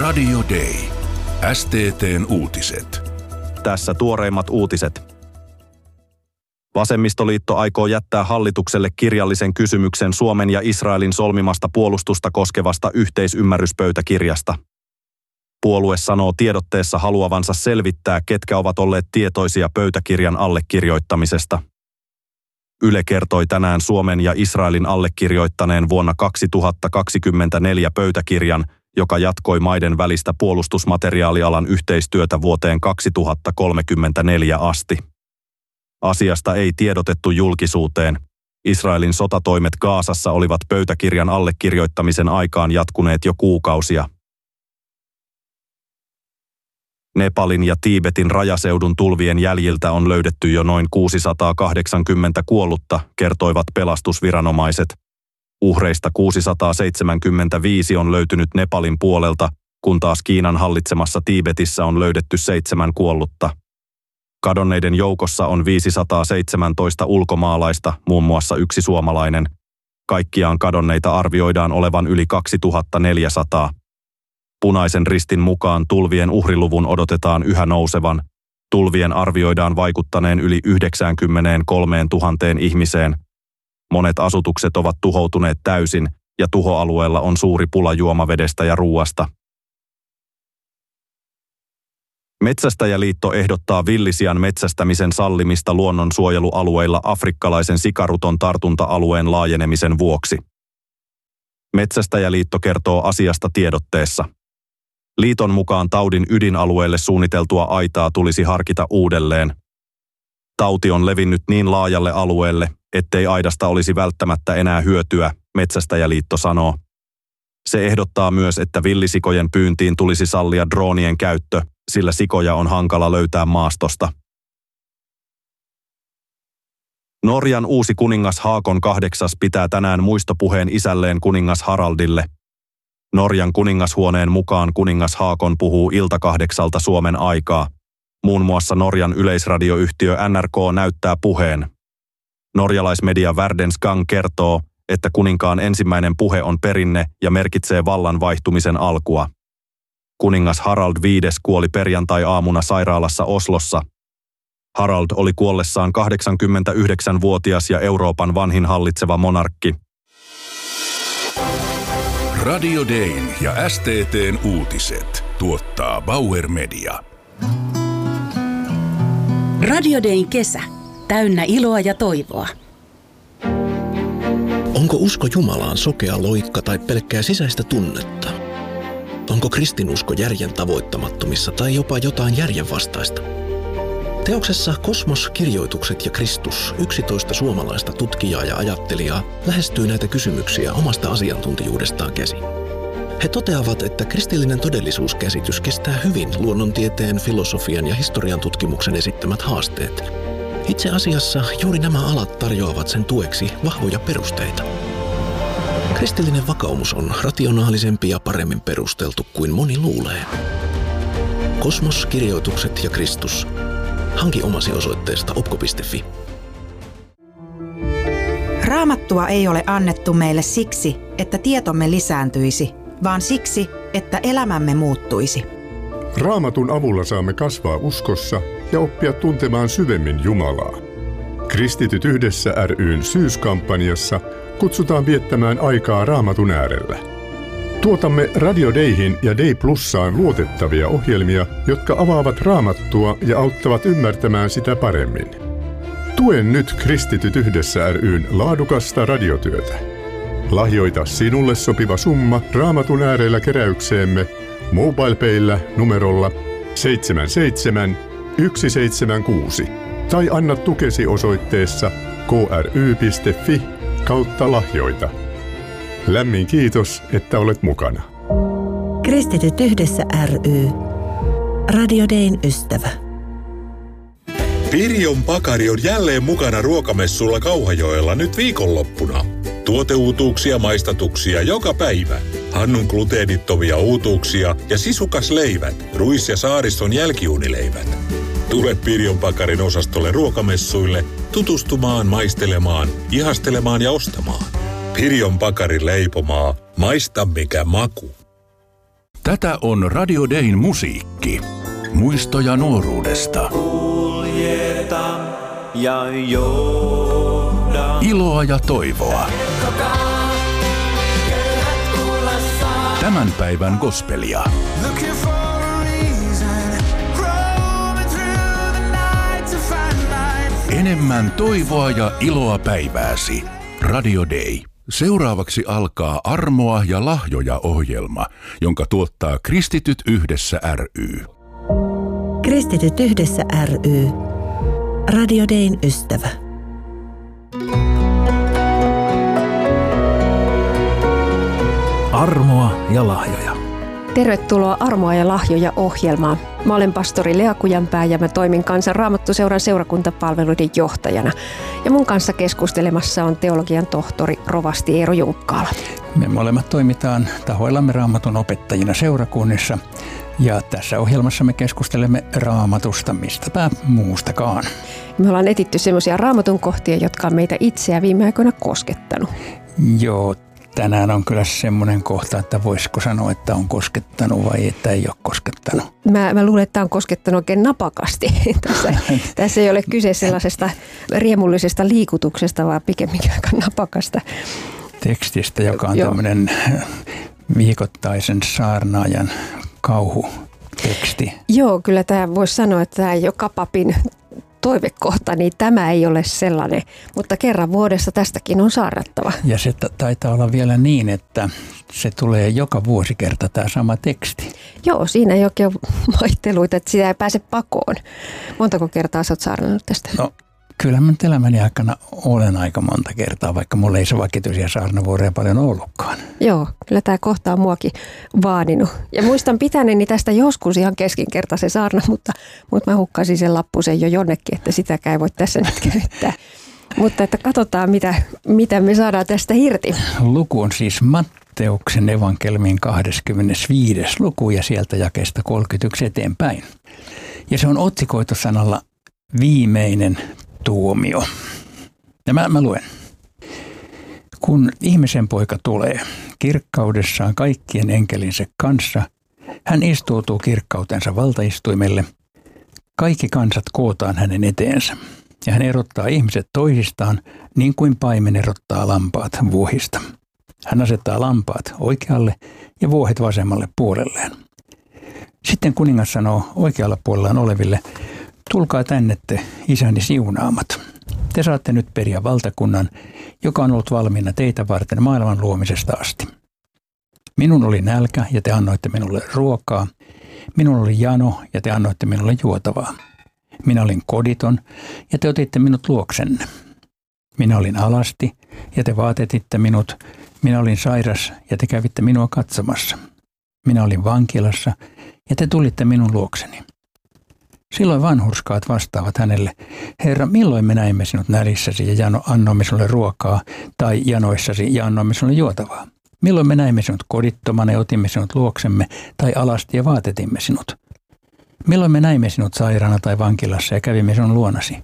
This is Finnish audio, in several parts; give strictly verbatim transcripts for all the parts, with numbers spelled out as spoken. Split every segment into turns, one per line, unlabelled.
Radio Day. S T T:n uutiset.
Tässä tuoreimmat uutiset. Vasemmistoliitto aikoo jättää hallitukselle kirjallisen kysymyksen Suomen ja Israelin solmimasta puolustusta koskevasta yhteisymmärryspöytäkirjasta. Puolue sanoo tiedotteessa haluavansa selvittää, ketkä ovat olleet tietoisia pöytäkirjan allekirjoittamisesta. Yle kertoi tänään Suomen ja Israelin allekirjoittaneen vuonna kaksituhattakaksikymmentäneljä pöytäkirjan, joka jatkoi maiden välistä puolustusmateriaalialan yhteistyötä vuoteen kaksituhattakolmekymmentäneljä asti. Asiasta ei tiedotettu julkisuuteen. Israelin sotatoimet Gazassa olivat pöytäkirjan allekirjoittamisen aikaan jatkuneet jo kuukausia. Nepalin ja Tiibetin rajaseudun tulvien jäljiltä on löydetty jo noin kuusisataakahdeksankymmentä kuollutta, kertoivat pelastusviranomaiset. Uhreista kuusisataaseitsemänkymmentäviisi on löytynyt Nepalin puolelta, kun taas Kiinan hallitsemassa Tiibetissä on löydetty seitsemän kuollutta. Kadonneiden joukossa on viisisataaseitsemäntoista ulkomaalaista, muun muassa yksi suomalainen. Kaikkiaan kadonneita arvioidaan olevan yli kaksituhattaneljäsataa. Punaisen Ristin mukaan tulvien uhriluvun odotetaan yhä nousevan. Tulvien arvioidaan vaikuttaneen yli yhdeksänkymmentäkolmetuhatta ihmiseen. Monet asutukset ovat tuhoutuneet täysin ja tuhoalueella on suuri pula juomavedestä ja ruuasta. Metsästäjäliitto ehdottaa villisian metsästämisen sallimista luonnonsuojelualueilla afrikkalaisen sikaruton tartunta-alueen laajenemisen vuoksi. Metsästäjäliitto kertoo asiasta tiedotteessa. Liiton mukaan taudin ydinalueelle suunniteltua aitaa tulisi harkita uudelleen. Tauti on levinnyt niin laajalle alueelle, ettei aidasta olisi välttämättä enää hyötyä, Metsästäjäliitto sanoo. Se ehdottaa myös, että villisikojen pyyntiin tulisi sallia droonien käyttö, sillä sikoja on hankala löytää maastosta. Norjan uusi kuningas Haakon kahdeksas pitää tänään muistopuheen isälleen kuningas Haraldille. Norjan kuningashuoneen mukaan kuningas Haakon puhuu iltakahdeksalta Suomen aikaa. Muun muassa Norjan yleisradioyhtiö N R K näyttää puheen. Norjalaismedia Verdens Gang kertoo, että kuninkaan ensimmäinen puhe on perinne ja merkitsee vallan vaihtumisen alkua. Kuningas Harald viides kuoli perjantai-aamuna sairaalassa Oslossa. Harald oli kuollessaan kahdeksankymmentäyhdeksänvuotias ja Euroopan vanhin hallitseva monarkki.
Radio Dayn ja S T T:n uutiset tuottaa Bauer Media.
Radio Dayn kesä. Täynnä iloa ja toivoa.
Onko usko Jumalaan sokea loikka tai pelkkää sisäistä tunnetta? Onko kristinusko järjen tavoittamattomissa tai jopa jotain järjenvastaista? Teoksessa Kosmos, kirjoitukset ja Kristus yksitoista suomalaista tutkijaa ja ajattelijaa lähestyy näitä kysymyksiä omasta asiantuntijuudestaan käsin. He toteavat, että kristillinen todellisuuskäsitys kestää hyvin luonnontieteen, filosofian ja historian tutkimuksen esittämät haasteet. Itse asiassa juuri nämä alat tarjoavat sen tueksi vahvoja perusteita. Kristillinen vakaumus on rationaalisempi ja paremmin perusteltu kuin moni luulee. Kosmos, kirjoitukset ja Kristus. Hanki omasi osoitteesta opko piste fi.
Raamattua ei ole annettu meille siksi, että tietomme lisääntyisi, vaan siksi, että elämämme muuttuisi.
Raamatun avulla saamme kasvaa uskossa ja oppia tuntemaan syvemmin Jumalaa. Kristityt yhdessä ry:n syyskampanjassa kutsutaan viettämään aikaa Raamatun äärellä. Tuotamme Radio Dayhin ja Day Plussaan luotettavia ohjelmia, jotka avaavat Raamattua ja auttavat ymmärtämään sitä paremmin. Tuen nyt Kristityt yhdessä ry:n laadukasta radiotyötä. Lahjoita sinulle sopiva summa Raamatun äärellä keräykseemme MobilePayllä numerolla seitsemän seitsemän yksi seitsemän kuusi tai anna tukesi osoitteessa kry piste fi kautta lahjoita. Lämmin kiitos, että olet mukana.
Kristityt yhdessä ry. Radio Dayn ystävä.
Pirjon Pakari on jälleen mukana ruokamessulla Kauhajoella nyt viikonloppuna. Tuoteuutuuksia, maistatuksia joka päivä. Hannun gluteenittomia uutuuksia ja sisukasleivät, ruis- ja saariston jälkiuunileivät. Tule Pirjon Pakarin osastolle ruokamessuille tutustumaan, maistelemaan, ihastelemaan ja ostamaan. Pirjon Pakarin leipomaa. Maista mikä maku.
Tätä on Radio Dayn musiikki. Muistoja nuoruudesta.
Ja johda.
Iloa ja toivoa. Tämän päivän gospelia. Enemmän toivoa ja iloa päivääsi. Radio Day. Seuraavaksi alkaa Armoa ja lahjoja -ohjelma, jonka tuottaa Kristityt yhdessä ry.
Kristityt yhdessä ry. Radio Dayn ystävä.
Armoa ja lahjoja.
Tervetuloa Armoa ja lahjoja -ohjelmaan. Mä olen pastori Lea Kujanpää ja mä toimin Kansan Raamattuseuran seurakuntapalveluiden johtajana. Ja mun kanssa keskustelemassa on teologian tohtori rovasti Eero Junkkaala.
Me molemmat toimitaan tahoillamme Raamatun opettajina seurakunnissa. Ja tässä ohjelmassa me keskustelemme Raamatusta, mistäpä muustakaan.
Me ollaan etitty semmoisia Raamatun kohtia, jotka on meitä itseä viime aikoina koskettanut.
Joo, tänään on kyllä semmoinen kohta, että voisiko sanoa, että on koskettanut vai että ei ole koskettanut.
Mä, mä luulen, että tämä on koskettanut oikein napakasti. Tässä, tässä ei ole kyse sellaisesta riemullisesta liikutuksesta, vaan pikemminkin aika napakasta
tekstistä, joka on Joo. tämmöinen viikoittaisen saarnaajan kauhuteksti.
Joo, kyllä tämä voisi sanoa, että tämä joka papin toivekohta, niin tämä ei ole sellainen, mutta kerran vuodessa tästäkin on saarnattava.
Ja se taitaa olla vielä niin, että se tulee joka vuosikerta tämä sama teksti.
Joo, siinä ei oikein ole vaihteluita, että sitä ei pääse pakoon. Montako kertaa sä oot saarnannut tästä?
No, kyllä mä nyt elämäni aikana olen aika monta kertaa, vaikka mulla ei se vakituisia saarnavuoroja paljon ollutkaan.
Joo, kyllä tämä kohta on muakin vaadinut. Ja muistan pitäneeni tästä joskus ihan keskinkertaisen saarna, mutta, mutta mä hukkasin sen lappusen jo jonnekin, että sitäkään ei voi tässä nyt käyttää. Mutta että katsotaan, mitä, mitä me saadaan tästä irti.
Luku on siis Matteuksen evankeliumin kaksikymmentäviisi luku ja sieltä jakeesta kolmekymmentäyksi eteenpäin. Ja se on otsikoitu sanalla viimeinen tuomio. Ja mä, mä luen. Kun ihmisen poika tulee kirkkaudessaan kaikkien enkelinsä kanssa, hän istuutuu kirkkautensa valtaistuimelle. Kaikki kansat kootaan hänen eteensä, ja hän erottaa ihmiset toisistaan niin kuin paimen erottaa lampaat vuohista. Hän asettaa lampaat oikealle ja vuohet vasemmalle puolelleen. Sitten kuningas sanoo oikealla puolellaan oleville: tulkaa tänne te, isäni siunaamat. Te saatte nyt periä valtakunnan, joka on ollut valmiina teitä varten maailman luomisesta asti. Minun oli nälkä ja te annoitte minulle ruokaa. Minulla oli jano ja te annoitte minulle juotavaa. Minä olin koditon ja te otitte minut luoksenne. Minä olin alasti ja te vaatetitte minut. Minä olin sairas ja te kävitte minua katsomassa. Minä olin vankilassa ja te tulitte minun luokseni. Silloin vanhurskaat vastaavat hänelle: Herra, milloin me näimme sinut nälissäsi ja jano, annoimme sinulle ruokaa, tai janoissasi ja annoimme sinulle juotavaa? Milloin me näimme sinut kodittomana ja otimme sinut luoksemme, tai alasti ja vaatetimme sinut? Milloin me näimme sinut sairaana tai vankilassa ja kävimme sinun luonasi?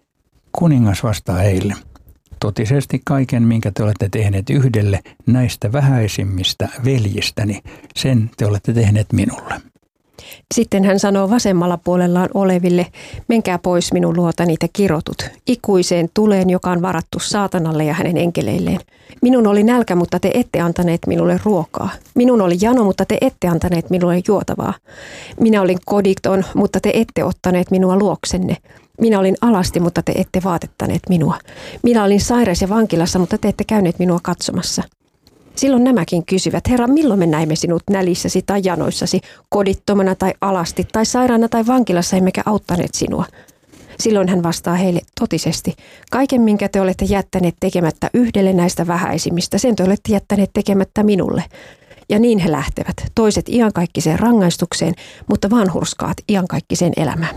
Kuningas vastaa heille: totisesti kaiken, minkä te olette tehneet yhdelle näistä vähäisimmistä veljistäni, sen te olette tehneet minulle.
Sitten hän sanoo vasemmalla puolellaan oleville: menkää pois minun luotani te kirotut, ikuiseen tuleen, joka on varattu saatanalle ja hänen enkeleilleen. Minun oli nälkä, mutta te ette antaneet minulle ruokaa. Minun oli jano, mutta te ette antaneet minulle juotavaa. Minä olin koditon, mutta te ette ottaneet minua luoksenne. Minä olin alasti, mutta te ette vaatettaneet minua. Minä olin sairas ja vankilassa, mutta te ette käyneet minua katsomassa. Silloin nämäkin kysyvät: Herra, milloin me näimme sinut nälissäsi tai janoissasi, kodittomana tai alasti tai sairaana tai vankilassa, emmekä auttaneet sinua? Silloin hän vastaa heille: totisesti, kaiken minkä te olette jättäneet tekemättä yhdelle näistä vähäisimmistä, sen te olette jättäneet tekemättä minulle. Ja niin he lähtevät, toiset iankaikkiseen rangaistukseen, mutta vanhurskaat iankaikkiseen elämään.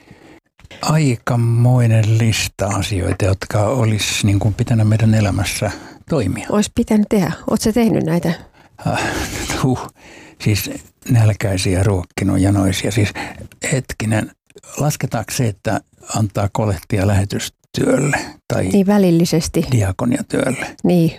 Aikamoinen lista asioita, jotka olisi niin kuin pitänyt meidän elämässä toimia.
Olisi pitänyt tehdä. Oletko sä tehnyt näitä?
Huh. Siis nälkäisiä, ruokkinut, janoisia. Siis hetkinen, lasketaanko se, että antaa kolehtia lähetystyölle tai
niin välillisesti
diakoniatyölle?
Niin.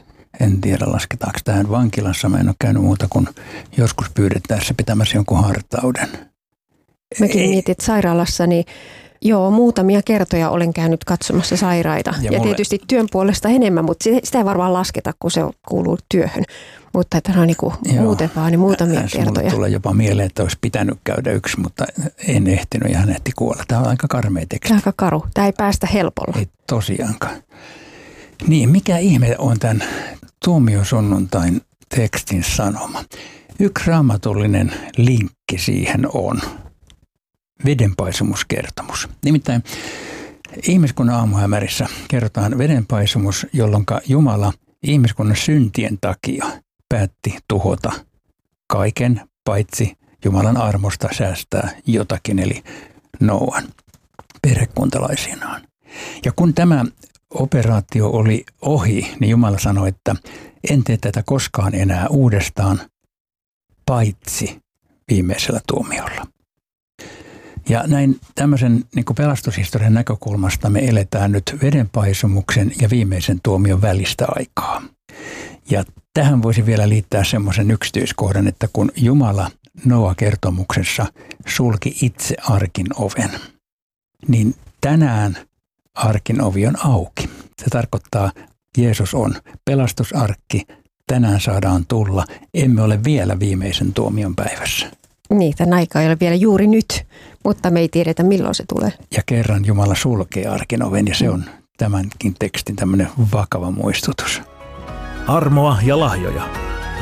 En tiedä, lasketaanko tähän vankilassa. Mä en ole käynyt muuta kuin joskus pyydettäessä pitämässä jonkun hartauden.
Mäkin
Ei.
mietin, että sairaalassa, niin joo, muutamia kertoja olen käynyt katsomassa sairaita. Ja, ja mulle... tietysti työn puolesta enemmän, mutta sitä ei varmaan lasketa, kun se kuuluu työhön. Mutta että no niin kuin muuten vaan, niin muutamia
Mulle
kertoja.
tulee jopa mieleen, että olisi pitänyt käydä yksi, mutta en ehtinyt ja hän ehti kuolla. Tämä on aika karmea teksti.
Tämä on aika karu. Tämä ei päästä helpolla.
Ei tosiaankaan. Niin, mikä ihme on tämän tuomiosunnuntain tekstin sanoma? Yksi raamatullinen linkki siihen on vedenpaisumuskertomus. Nimittäin ihmiskunnan aamuhämärissä kerrotaan vedenpaisumus, jolloin Jumala ihmiskunnan syntien takia päätti tuhota kaiken, paitsi Jumalan armosta säästää jotakin, eli Nooan perhekuntalaisiinaan. Ja kun tämä operaatio oli ohi, niin Jumala sanoi, että en tee tätä koskaan enää uudestaan, paitsi viimeisellä tuomiolla. Ja näin tämmöisen niin kuin pelastushistorian näkökulmasta me eletään nyt vedenpaisumuksen ja viimeisen tuomion välistä aikaa. Ja tähän voisi vielä liittää semmoisen yksityiskohdan, että kun Jumala Noa-kertomuksessa sulki itse arkin oven, niin tänään arkin ovi on auki. Se tarkoittaa, Jeesus on pelastusarkki, tänään saadaan tulla, emme ole vielä viimeisen tuomion päivässä.
Niin, tämän aika ei ole vielä juuri nyt, mutta me ei tiedetä milloin se tulee.
Ja kerran Jumala sulkee arkin oven ja se on tämänkin tekstin tämmöinen vakava muistutus.
Armoa ja lahjoja.